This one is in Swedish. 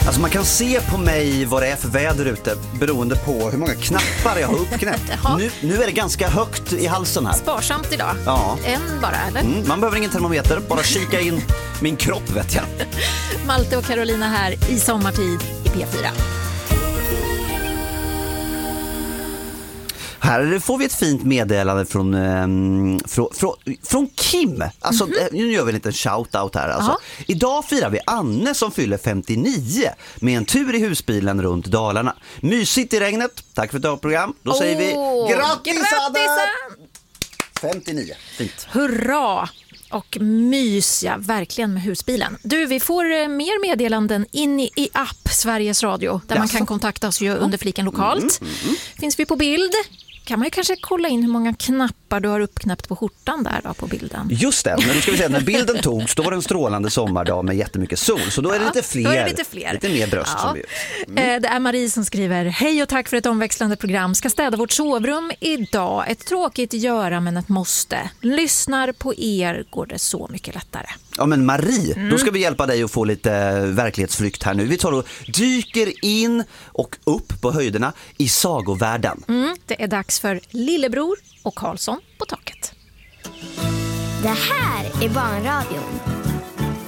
Alltså man kan se på mig vad det är för väder ute beroende på hur många knappar jag har uppknäppt. nu är det ganska högt i halsen här. Sparsamt idag. Ja. En bara, eller? Man behöver ingen termometer, bara kika in min kropp, vet jag. Malte och Carolina här i sommartid i P4. Här får vi ett fint meddelande från Kim. Alltså, nu gör vi en liten shout-out här. Alltså. Idag firar vi Anne som fyller 59 med en tur i husbilen runt Dalarna. Mysigt i regnet. Tack för ett dagprogram. Då säger vi grattis Anne! 59. Fint. Hurra! Och mysiga verkligen med husbilen. Du, vi får mer meddelanden in i app Sveriges Radio där man kan kontakta oss ju under fliken lokalt. Finns vi på bild? Kan man ju kanske kolla in hur många knappar du har uppknäppt på skjortan där då på bilden. Just det, men då ska vi säga när bilden togs då var det en strålande sommardag med jättemycket sol. Så då är det lite fler. Då är det lite fler. Lite mer bröst som vi... Det är Marie som skriver: hej och tack för ett omväxlande program. Ska städa vårt sovrum idag. Ett tråkigt göra men ett måste. Lyssnar på er går det så mycket lättare. Ja men Marie, då ska vi hjälpa dig att få lite verklighetsflykt här nu. Vi tar och dyker in och upp på höjderna i sagovärlden. Det är dags för Lillebror och Karlsson på taket. Det här är Barnradion.